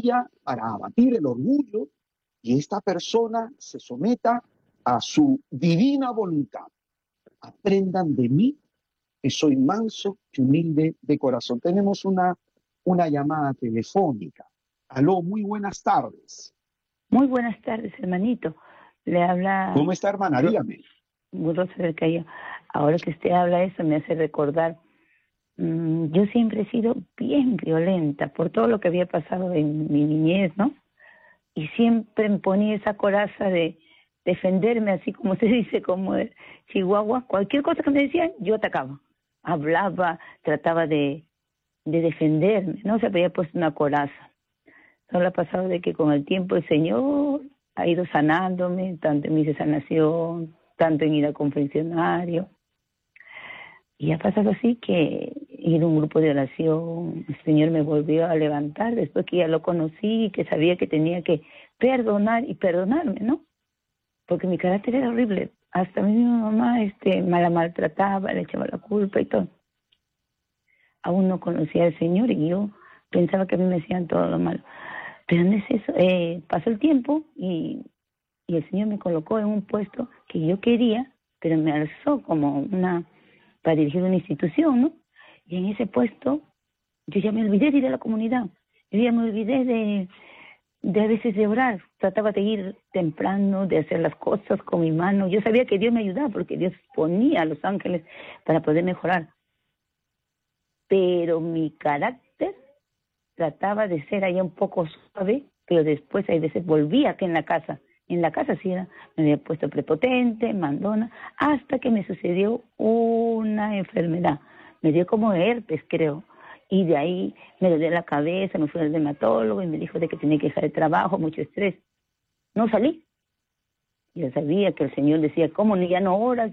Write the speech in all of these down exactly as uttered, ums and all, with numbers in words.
ella para abatir el orgullo y esta persona se someta a su divina voluntad. Aprendan de mí, que soy manso y humilde de corazón. Tenemos una, una llamada telefónica. Aló, muy buenas tardes. Muy buenas tardes, hermanito. Le habla... ¿Cómo está, hermana? Dígame. Rosa del Cayo. Ahora que usted habla eso me hace recordar, mmm, yo siempre he sido bien violenta por todo lo que había pasado en mi niñez, ¿no? Y siempre me ponía esa coraza de defenderme, así como se dice, como de Chihuahua. Cualquier cosa que me decían, yo atacaba. Hablaba, trataba de, de defenderme, ¿no? Se había puesto una coraza. Solo ha pasado de que con el tiempo el Señor ha ido sanándome, tanto en mi sanación, tanto en ir al confesionario. Y ha pasado así que ir a un grupo de oración, el Señor me volvió a levantar después que ya lo conocí, que sabía que tenía que perdonar y perdonarme, ¿no? Porque mi carácter era horrible. Hasta mi mamá este, me la maltrataba, le echaba la culpa y todo. Aún no conocía al Señor y yo pensaba que a mí me hacían todo lo malo. Pero no es eso. Eh, pasó el tiempo y, y el Señor me colocó en un puesto que yo quería, pero me alzó como una, para dirigir una institución, ¿no? Y en ese puesto yo ya me olvidé de ir a la comunidad. Yo ya me olvidé de, de a veces de orar. Trataba de ir temprano, de hacer las cosas con mi mano. Yo sabía que Dios me ayudaba porque Dios ponía a los ángeles para poder mejorar. Pero mi carácter trataba de ser allá un poco suave, pero después hay veces volvía acá en la casa. En la casa sí era, me había puesto prepotente, mandona, hasta que me sucedió una enfermedad. Me dio como herpes, creo. Y de ahí me dolía la cabeza, me fui al dermatólogo y me dijo de que tenía que dejar el trabajo, mucho estrés. No salí. Yo sabía que el Señor decía, ¿cómo ya no oras?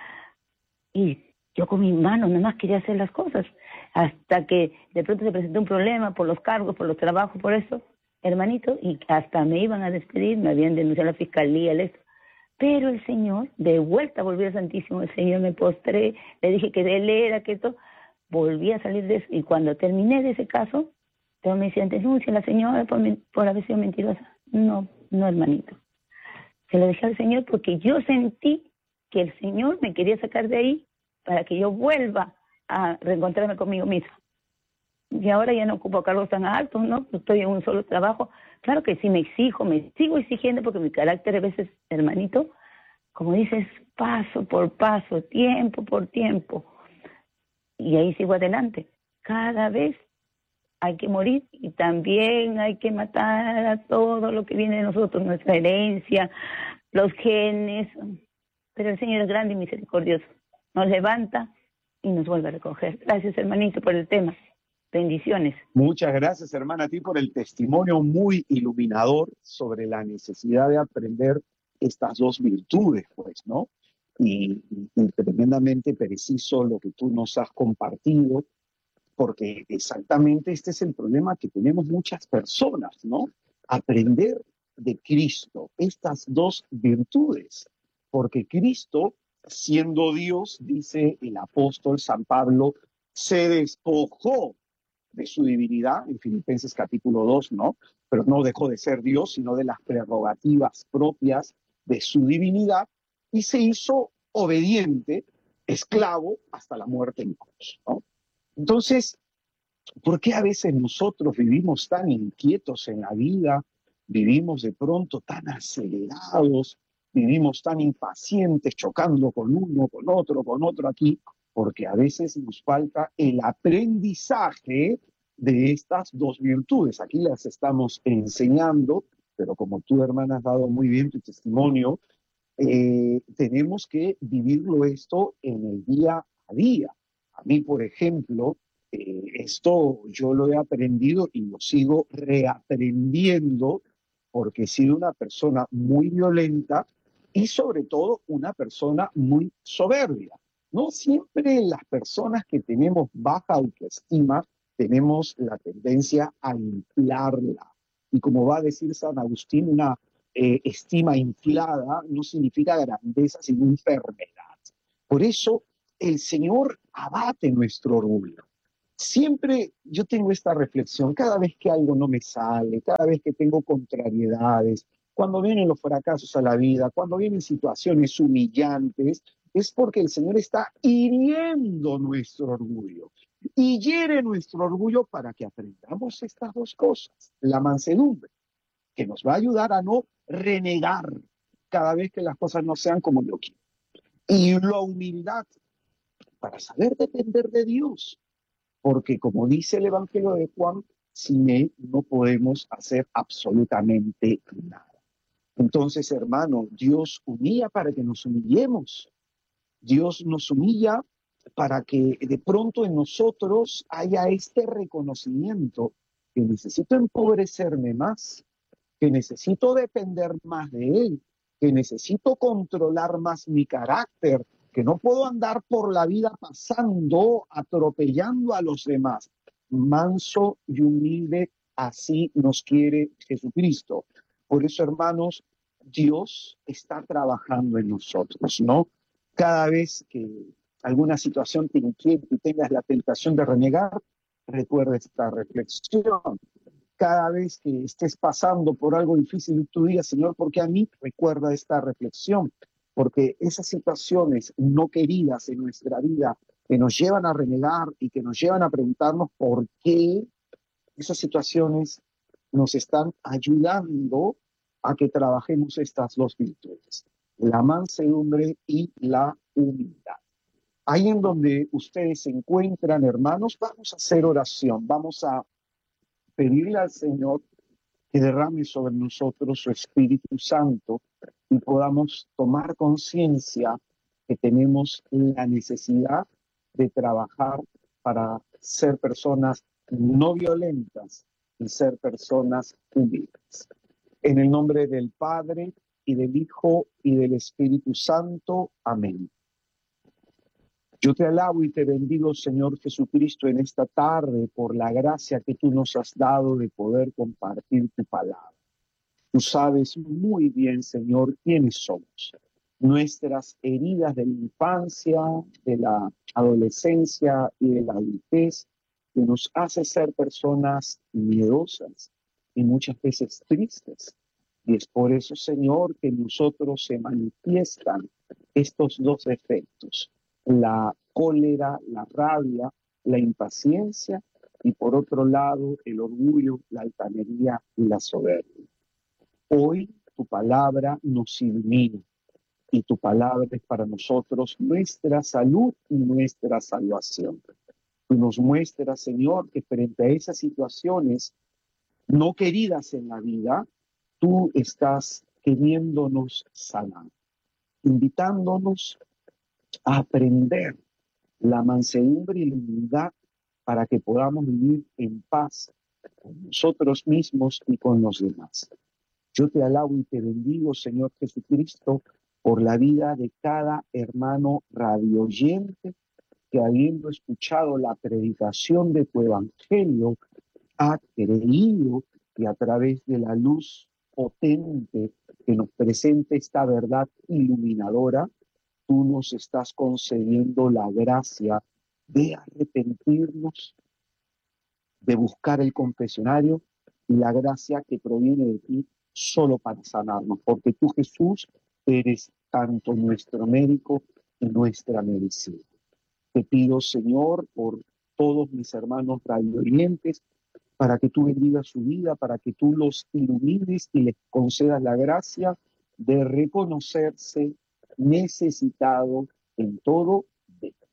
Y yo con mis manos nada más quería hacer las cosas. Hasta que de pronto se presentó un problema por los cargos, por los trabajos, por eso, hermanito, y hasta me iban a despedir, me habían denunciado a la fiscalía, el esto. Pero el Señor, de vuelta volví al Santísimo, el Señor me postré, le dije que de él era, que esto, volví a salir de eso. Y cuando terminé de ese caso, todos me decían, denuncia a la señora por, por haber sido mentirosa. No, no, hermanito. Se lo dejé al Señor porque yo sentí que el Señor me quería sacar de ahí para que yo vuelva a reencontrarme conmigo misma. Y ahora ya no ocupo cargos tan altos, ¿no? Estoy en un solo trabajo. Claro que sí me exijo, me sigo exigiendo porque mi carácter a veces, hermanito, como dices, paso por paso, tiempo por tiempo. Y ahí sigo adelante. Cada vez hay que morir y también hay que matar a todo lo que viene de nosotros, nuestra herencia, los genes. Pero el Señor es grande y misericordioso. Nos levanta y nos vuelve a recoger. Gracias, hermanito, por el tema. Bendiciones. Muchas gracias, hermana, a ti por el testimonio muy iluminador sobre la necesidad de aprender estas dos virtudes, pues, ¿no? Y, y tremendamente preciso lo que tú nos has compartido, porque exactamente este es el problema que tenemos muchas personas, ¿no? Aprender de Cristo, estas dos virtudes, porque Cristo, siendo Dios, dice el apóstol San Pablo, se despojó de su divinidad, en Filipenses capítulo dos, ¿no? Pero no dejó de ser Dios, sino de las prerrogativas propias de su divinidad, y se hizo obediente, esclavo, hasta la muerte en cruz, ¿no? Entonces, ¿por qué a veces nosotros vivimos tan inquietos en la vida? Vivimos de pronto tan acelerados, vivimos tan impacientes, chocando con uno, con otro, con otro aquí, porque a veces nos falta el aprendizaje de estas dos virtudes. Aquí las estamos enseñando, pero como tú, hermana, has dado muy bien tu testimonio, eh, tenemos que vivirlo esto en el día a día. A mí, por ejemplo, eh, esto yo lo he aprendido y lo sigo reaprendiendo porque he sido una persona muy violenta y sobre todo una persona muy soberbia. No siempre las personas que tenemos baja autoestima tenemos la tendencia a inflarla. Y como va a decir San Agustín, una eh, estima inflada no significa grandeza, sino enfermedad. Por eso el Señor abate nuestro orgullo. Siempre yo tengo esta reflexión, cada vez que algo no me sale, cada vez que tengo contrariedades, cuando vienen los fracasos a la vida, cuando vienen situaciones humillantes, es porque el Señor está hiriendo nuestro orgullo. Y hiere nuestro orgullo para que aprendamos estas dos cosas. La mansedumbre, que nos va a ayudar a no renegar cada vez que las cosas no sean como yo quiero. Y la humildad, para saber depender de Dios. Porque como dice el Evangelio de Juan, sin Él no podemos hacer absolutamente nada. Entonces, hermano, Dios humilla para que nos humillemos. Dios nos humilla para que de pronto en nosotros haya este reconocimiento que necesito empobrecerme más, que necesito depender más de Él, que necesito controlar más mi carácter, que no puedo andar por la vida pasando, atropellando a los demás. Manso y humilde, así nos quiere Jesucristo. Por eso, hermanos, Dios está trabajando en nosotros, ¿no? Cada vez que alguna situación te inquiete y tengas la tentación de renegar, recuerda esta reflexión. Cada vez que estés pasando por algo difícil en tu día, Señor, porque a mí recuerda esta reflexión, porque esas situaciones no queridas en nuestra vida que nos llevan a renegar y que nos llevan a preguntarnos por qué, esas situaciones nos están ayudando a que trabajemos estas dos virtudes, la mansedumbre y la humildad. Ahí en donde ustedes se encuentran, hermanos, vamos a hacer oración, vamos a pedirle al Señor que derrame sobre nosotros su Espíritu Santo y podamos tomar conciencia que tenemos la necesidad de trabajar para ser personas no violentas y ser personas humildes. En el nombre del Padre, y del Hijo, y del Espíritu Santo. Amén. Yo te alabo y te bendigo, Señor Jesucristo, en esta tarde por la gracia que tú nos has dado de poder compartir tu palabra. Tú sabes muy bien, Señor, quiénes somos. Nuestras heridas de la infancia, de la adolescencia y de la adultez, que nos hace ser personas miedosas y muchas veces tristes. Y es por eso, Señor, que en nosotros se manifiestan estos dos efectos: la cólera, la rabia, la impaciencia, y por otro lado, el orgullo, la altanería y la soberbia. Hoy tu palabra nos ilumina y tu palabra es para nosotros nuestra salud y nuestra salvación. Tú nos muestras, Señor, que frente a esas situaciones no queridas en la vida, tú estás queriéndonos sanar, invitándonos a aprender la mansedumbre y la humildad para que podamos vivir en paz con nosotros mismos y con los demás. Yo te alabo y te bendigo, Señor Jesucristo, por la vida de cada hermano radioyente que, habiendo escuchado la predicación de tu evangelio, ha creído, y a través de la luz potente que nos presenta esta verdad iluminadora, tú nos estás concediendo la gracia de arrepentirnos, de buscar el confesionario, y la gracia que proviene de ti solo para sanarnos, porque tú, Jesús, eres tanto nuestro médico y nuestra medicina. Te pido, Señor, por todos mis hermanos radioyentes, para que tú bendigas su vida, para que tú los ilumines y les concedas la gracia de reconocerse necesitado en todo de ti.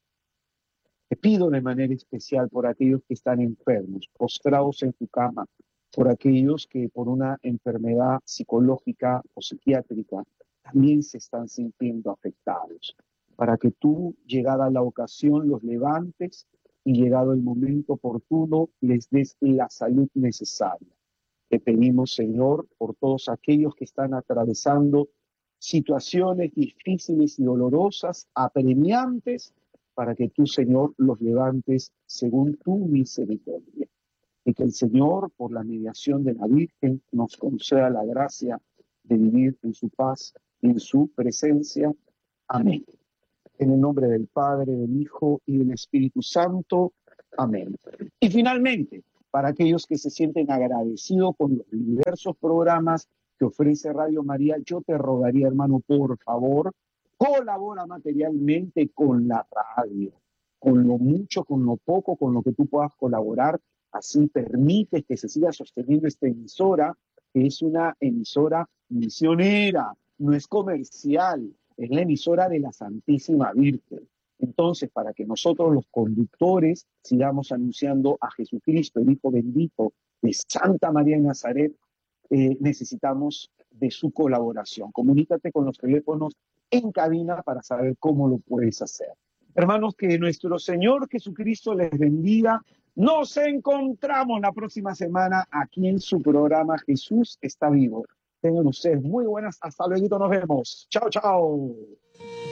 Te pido de manera especial por aquellos que están enfermos, postrados en tu cama, por aquellos que por una enfermedad psicológica o psiquiátrica también se están sintiendo afectados, para que tú, llegada la ocasión, los levantes y llegado el momento oportuno, les des la salud necesaria. Te pedimos, Señor, por todos aquellos que están atravesando situaciones difíciles y dolorosas, apremiantes, para que tú, Señor, los levantes según tu misericordia. Y que el Señor, por la mediación de la Virgen, nos conceda la gracia de vivir en su paz y en su presencia. Amén. En el nombre del Padre, del Hijo y del Espíritu Santo. Amén. Y finalmente, para aquellos que se sienten agradecidos con los diversos programas que ofrece Radio María, yo te rogaría, hermano, por favor, colabora materialmente con la radio, con lo mucho, con lo poco, con lo que tú puedas colaborar. Así permites que se siga sosteniendo esta emisora, que es una emisora misionera, no es comercial, es la emisora de la Santísima Virgen. Entonces, para que nosotros los conductores sigamos anunciando a Jesucristo, el Hijo bendito de Santa María de Nazaret, eh, necesitamos de su colaboración. Comunícate con los teléfonos en cabina para saber cómo lo puedes hacer. Hermanos, que nuestro Señor Jesucristo les bendiga. Nos encontramos la próxima semana aquí en su programa Jesús está vivo. Tengan ustedes muy buenas. Hasta luego. Nos vemos. Chao, chao.